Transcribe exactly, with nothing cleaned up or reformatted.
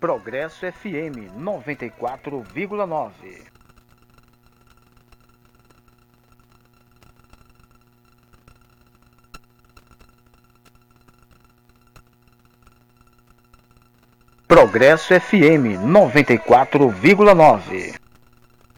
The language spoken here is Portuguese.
Progresso F M noventa e quatro vírgula nove. Progresso F M noventa e quatro vírgula nove.